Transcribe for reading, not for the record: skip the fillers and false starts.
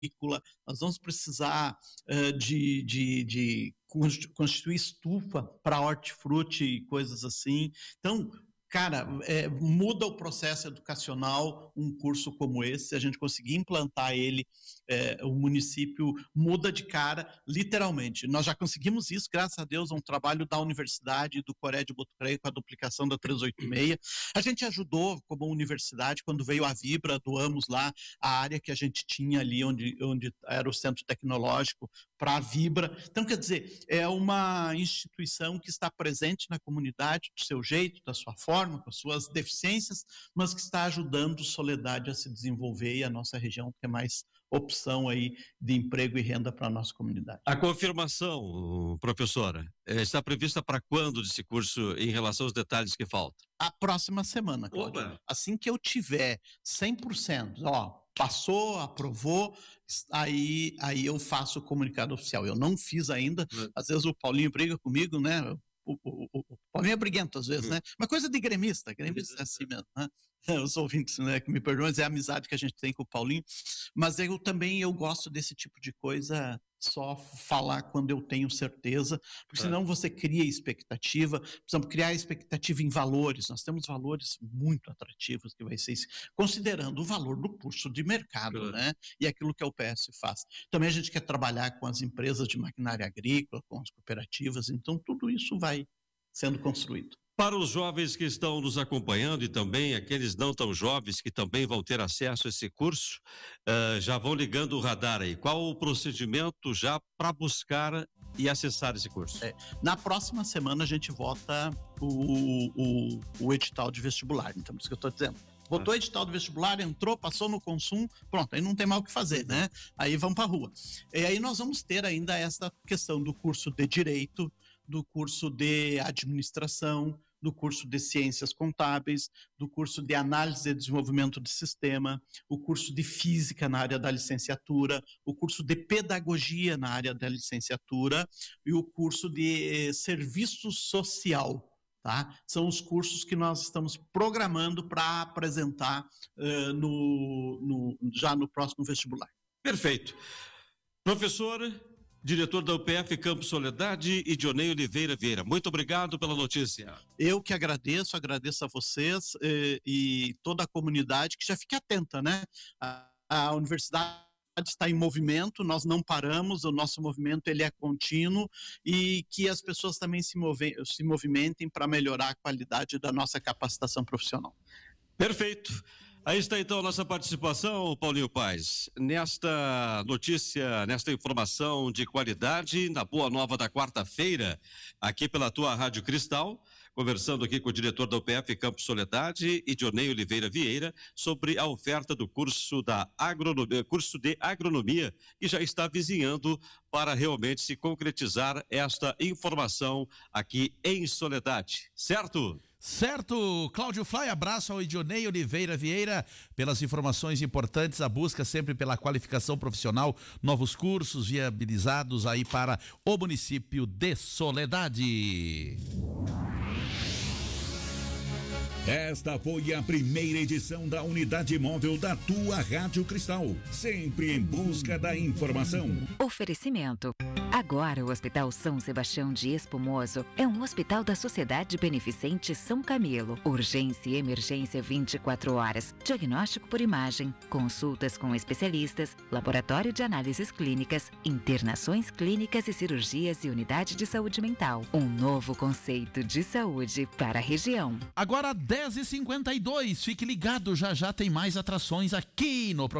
nós vamos precisar de constituir estufa para hortifruti e coisas assim. Então, cara, muda o processo educacional um curso como esse. Se a gente conseguir implantar ele, o município muda de cara, literalmente. Nós já conseguimos isso, graças a Deus, um trabalho da universidade do Coré de Botucatu com a duplicação da 386. A gente ajudou como universidade, quando veio a Vibra, doamos lá a área que a gente tinha ali, onde era o centro tecnológico, para a Vibra. Então, quer dizer, é uma instituição que está presente na comunidade, do seu jeito, da sua forma, com as suas deficiências, mas que está ajudando Soledade a se desenvolver e a nossa região ter mais opção aí de emprego e renda para a nossa comunidade. A confirmação, professora, está prevista para quando desse curso em relação aos detalhes que faltam? A próxima semana, Cláudio. Opa. Assim que eu tiver 100%, passou, aprovou, aí eu faço o comunicado oficial. Eu não fiz ainda, às vezes o Paulinho briga comigo, né? O Paulinho é briguento às vezes, né? Uma coisa de gremista é assim mesmo, né? Os ouvintes, né, que me perdoam, mas é a amizade que a gente tem com o Paulinho, mas eu também gosto desse tipo de coisa, só falar quando eu tenho certeza, porque senão você cria expectativa. Precisamos criar expectativa em valores. Nós temos valores muito atrativos, que vai ser considerando o valor do curso de mercado, né? E aquilo que a UPS faz. Também a gente quer trabalhar com as empresas de maquinária agrícola, com as cooperativas, então tudo isso vai sendo construído. Para os jovens que estão nos acompanhando e também aqueles não tão jovens que também vão ter acesso a esse curso, já vão ligando o radar aí. Qual o procedimento já para buscar e acessar esse curso? Na próxima semana a gente vota o edital de vestibular, então, por isso que eu estou dizendo. Votou o edital do vestibular, entrou, passou no consumo, pronto, aí não tem mais o que fazer, né? Aí vamos para a rua. E aí nós vamos ter ainda essa questão do curso de Direito, do curso de Administração, do curso de Ciências Contábeis, do curso de Análise e Desenvolvimento de Sistema, o curso de Física na área da licenciatura, o curso de Pedagogia na área da licenciatura e o curso de Serviço Social. Tá? São os cursos que nós estamos programando para apresentar já no próximo vestibular. Perfeito. Professor, diretor da UPF Campo Soledade, Idionei Oliveira Vieira, muito obrigado pela notícia. Eu que agradeço a vocês e toda a comunidade que já fique atenta, né? A universidade está em movimento, nós não paramos, o nosso movimento ele é contínuo e que as pessoas também se movimentem para melhorar a qualidade da nossa capacitação profissional. Perfeito. Aí está então a nossa participação, Paulinho Paes, nesta notícia, nesta informação de qualidade, na Boa Nova da quarta-feira, aqui pela tua Rádio Cristal, conversando aqui com o diretor da UPF Campo Soledade, Idionei Oliveira Vieira, sobre a oferta do curso de agronomia, que já está vizinhando para realmente se concretizar esta informação aqui em Soledade, certo? Certo, Cláudio Fly, abraço ao Idionei Oliveira Vieira pelas informações importantes, a busca sempre pela qualificação profissional, novos cursos viabilizados aí para o município de Soledade. Esta foi a primeira edição da Unidade Móvel da tua Rádio Cristal, sempre em busca da informação. Oferecimento. Agora o Hospital São Sebastião de Espumoso é um hospital da Sociedade Beneficente São Camilo. Urgência e emergência 24 horas. Diagnóstico por imagem, consultas com especialistas, laboratório de análises clínicas, internações clínicas e cirurgias e unidade de saúde mental. Um novo conceito de saúde para a região. Agora 10h52, fique ligado, já tem mais atrações aqui no programa.